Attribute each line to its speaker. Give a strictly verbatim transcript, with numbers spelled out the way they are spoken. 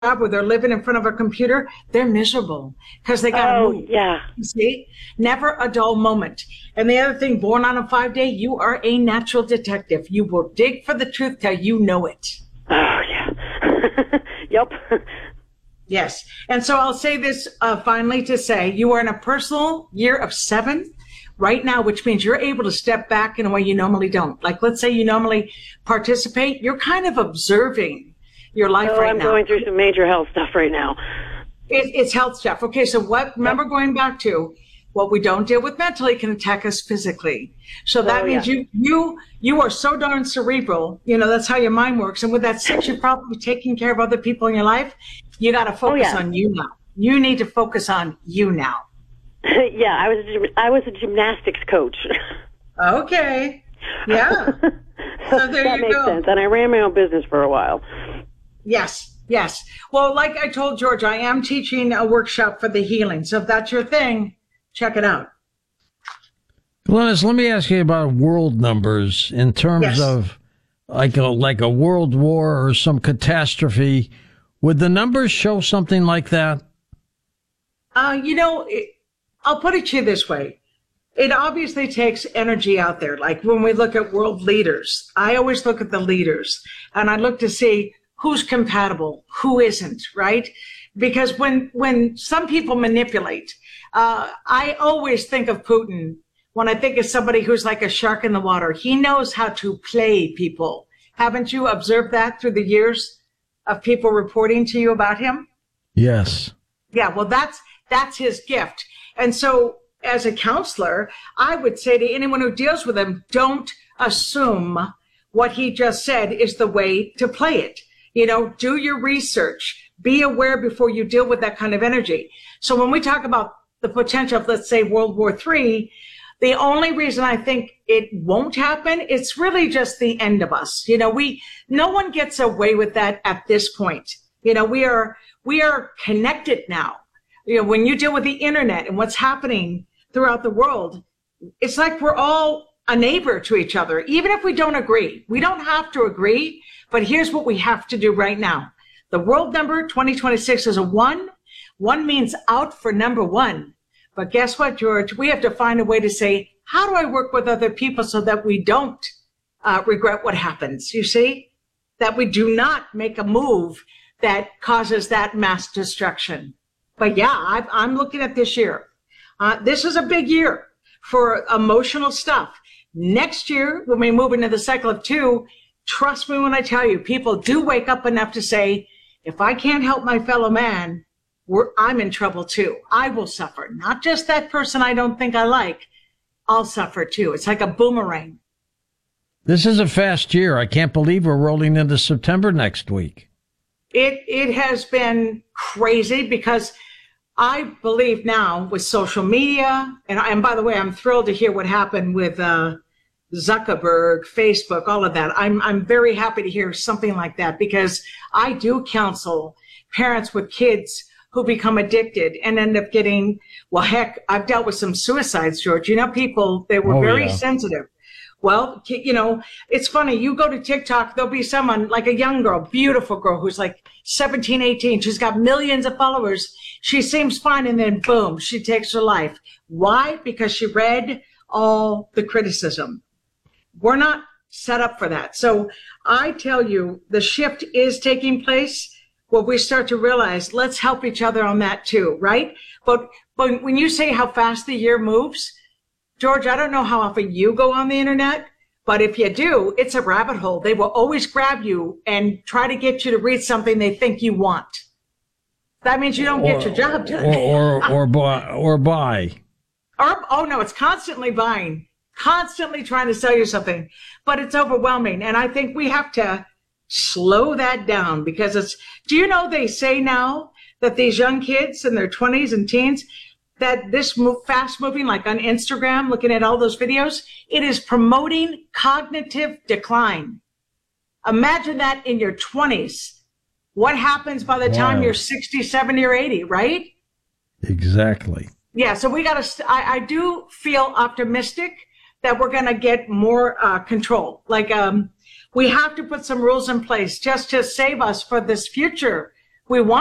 Speaker 1: where they're living in front of a computer, they're miserable because they got to
Speaker 2: Oh,
Speaker 1: move.
Speaker 2: yeah.
Speaker 1: You see, never a dull moment. And the other thing, born on a five day, you are a natural detective. You will dig for the truth till you know it.
Speaker 2: Oh, yeah. Yep.
Speaker 1: Yes. And so I'll say this uh, finally to say you are in a personal year of seven right now, which means you're able to step back in a way you normally don't. Like, let's say you normally participate. You're kind of observing your life
Speaker 2: oh,
Speaker 1: right
Speaker 2: I'm
Speaker 1: now.
Speaker 2: going through some major health stuff right now.
Speaker 1: It, it's health stuff. Okay. So what, remember going back to what we don't deal with mentally can attack us physically. So that
Speaker 2: Oh,
Speaker 1: means
Speaker 2: yeah.
Speaker 1: you, you, you are so darn cerebral. You know, that's how your mind works. And with that six, you're probably taking care of other people in your life. You got to focus
Speaker 2: yeah.
Speaker 1: on you now. You need to focus on you now.
Speaker 2: Yeah, I was a, gym- I was a gymnastics coach.
Speaker 1: Okay. Yeah. So there
Speaker 2: that
Speaker 1: you
Speaker 2: makes
Speaker 1: go.
Speaker 2: sense. And I ran my own business for a while.
Speaker 1: Yes. Yes. Well, like I told George, I am teaching a workshop for the healing. So if that's your thing, check it out.
Speaker 3: Glennis, let me ask you about world numbers in terms
Speaker 1: Yes.
Speaker 3: of like a, like a world war or some catastrophe. Would the numbers show something like that?
Speaker 1: Uh, you know, it, I'll put it to you this way. It obviously takes energy out there. Like when we look at world leaders, I always look at the leaders and I look to see who's compatible, who isn't, right? Because when, when some people manipulate, uh, I always think of Putin when I think of somebody who's like a shark in the water. He knows how to play people. Haven't you observed that through the years of people reporting to you about him?
Speaker 3: Yes.
Speaker 1: Yeah, well, that's, that's his gift. And so as a counselor, I would say to anyone who deals with him, don't assume what he just said is the way to play it. You know, do your research, be aware before you deal with that kind of energy. So when we talk about the potential of, let's say, World War Three, the only reason I think it won't happen, it's really just the end of us. You know, we, no one gets away with that at this point. You know, we are, we are connected now. You know, when you deal with the internet and what's happening throughout the world, it's like we're all a neighbor to each other, even if we don't agree. We don't have to agree, but here's what we have to do right now. The world number twenty twenty-six is a one. One means out for number one. But guess what, George? We have to find a way to say, how do I work with other people so that we don't uh, regret what happens? You see, that we do not make a move that causes that mass destruction. But yeah, I've, I'm looking at this year. Uh, this is a big year for emotional stuff. Next year, when we move into the cycle of two, trust me when I tell you, people do wake up enough to say, if I can't help my fellow man, we're, I'm in trouble too. I will suffer. Not just that person I don't think I like. I'll suffer too. It's like a boomerang.
Speaker 3: This is a fast year. I can't believe we're rolling into September next week.
Speaker 1: It, it has been crazy because I believe now with social media, and, and by the way, I'm thrilled to hear what happened with uh, Zuckerberg, Facebook, all of that. I'm, I'm very happy to hear something like that because I do counsel parents with kids who become addicted and end up getting, well, heck, I've dealt with some suicides, George. You know, people, they were
Speaker 3: Oh,
Speaker 1: very
Speaker 3: yeah.
Speaker 1: sensitive. Well, you know, it's funny. You go to TikTok, there'll be someone like a young girl, beautiful girl who's like seventeen, eighteen. She's got millions of followers. She seems fine. And then boom, she takes her life. Why? Because she read all the criticism. We're not set up for that. So I tell you, the shift is taking place where we start to realize, let's help each other on that too, right? But, but when you say how fast the year moves, George, I don't know how often you go on the internet, but if you do, it's a rabbit hole. They will always grab you and try to get you to read something they think you want. That means you don't
Speaker 3: Or,
Speaker 1: get your job done.
Speaker 3: or, or, or buy, or buy.
Speaker 1: Or, oh no, it's constantly buying, constantly trying to sell you something, but it's overwhelming. And I think we have to slow that down because it's, do you know, they say now that these young kids in their twenties and teens, that this move, fast moving, like on Instagram, looking at all those videos, it is promoting cognitive decline. Imagine that in your twenties. What happens by the time
Speaker 3: Wow.
Speaker 1: you're sixty, seventy, or eighty, right?
Speaker 3: Exactly.
Speaker 1: Yeah, so we got to, I, I do feel optimistic that we're going to get more uh, control. Like, um, we have to put some rules in place just to save us for this future We want